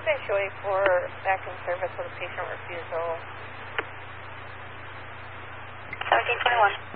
you guys show 84 back in service with a patient refusal? 1721.